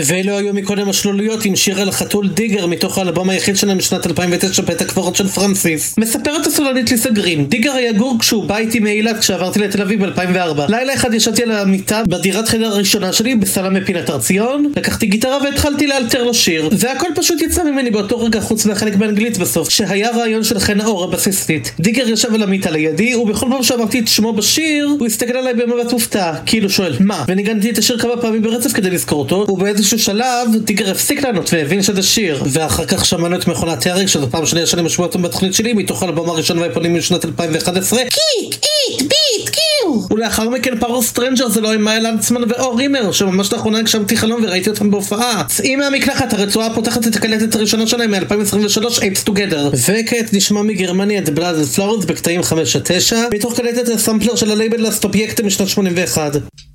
ואלו היו מקודם השלוליות עם שיר על החתול דיגר מתוך האלבום היחיד שלהם משנת 2009, בית הקברות של פרנסיס. מספרת הסולנית ליסה גרין, דיגר היה גור כשהוא בא איתי מאילת כשעברתי לתל אביב ב-2004. לילה אחד ישבתי על המיטה בדירת חדר הראשונה שלי בסלם מפינת הרציון, לקחתי גיטרה והתחלתי לאלתר לו שיר, והכל פשוט יצא ממני באותו רגע חוץ מהחלק באנגלית בסוף, שהיה רעיון של חן האור הבסיסית. דיגר ישב על המיטה לידי, ובכל פעם שאמרתי את שמו בשיר, הוא הסתכל עליי במבט מופתע, כאילו שואל מה? וניגנתי את השיר כמה פעמים ברצף כדי לזכור אותו, ובאיזשהו שלב דיגר הפסיק לענות והבין שזה שיר. ואחר כך שמענו את מכונת הרג, שזו פעם שנייה שאני משמע אותם בתוכנית שלי, מתוך האלבום הראשון והאפונים משנת 2011, קיק, איט, ביט, קיו. ולאחר מכן פאור סטרנג'ר זה לא עם מאיה לנצמן ואור רימר, שממש לאחרונה הגשמתי חלום וראיתי אותם בהופעה. צאים מהמקלחת, הרצועה פותחת את הקלטת הראשונה שלהם מ-2023, Apes Together. וכעת נשמע מגרמניה את Blood and Flowers בקטעים 5-9, מתוך קלטת הסמפלר של הלייבל לאסט אובייקט משנת 81.